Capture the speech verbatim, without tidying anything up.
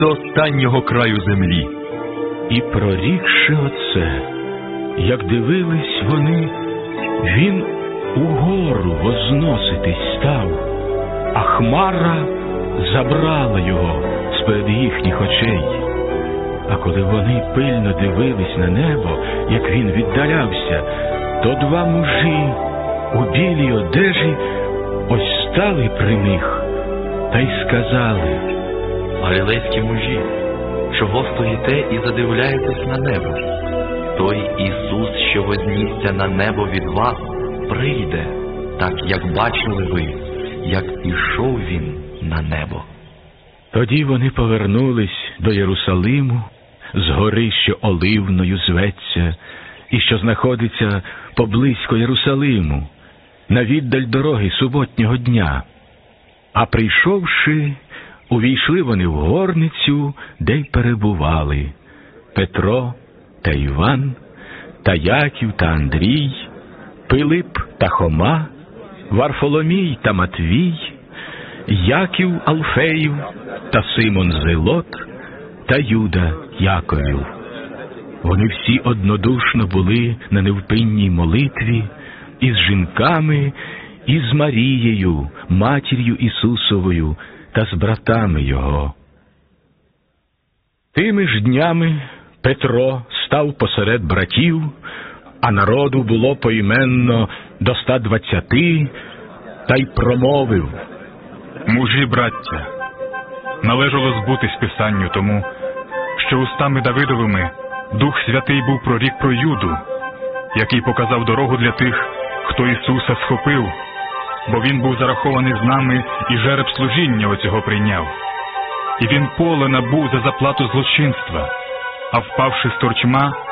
до останнього краю землі. І прорікши оце, як дивились вони, він угору возноситись став, а хмара забрала його з-перед їхніх очей. А коли вони пильно дивились на небо, як він віддалявся, то два мужі у білій одежі ось стали при них та й сказали: Галілейські мужі, чого стоїте і задивляєтесь на небо? Той Ісус, що вознісся на небо від вас, прийде, так як бачили ви, як ішов він на небо. Тоді вони повернулись до Єрусалиму, з гори, що Оливною зветься, і що знаходиться поблизько Єрусалиму, на віддаль дороги суботнього дня. А прийшовши, увійшли вони в горницю, де й перебували Петро та Іван, та Яків та Андрій, Пилип та Хома, Варфоломій та Матвій, Яків Алфеїв та Симон Зелот та Юда Яковів. Вони всі однодушно були на невпинній молитві із жінками, і з Марією, матір'ю Ісусовою, та з братами його. Тими ж днями Петро став посеред братів, а народу було поіменно до ста двадцяти, та й промовив: Мужі, браття, належало збутись Писанню тому, що устами Давидовими Дух Святий був прорік про Юду, який показав дорогу для тих, хто Ісуса схопив, бо він був зарахований з нами і жереб служіння оцього прийняв. І він поле набув за заплату злочинства, а впавши з торчма,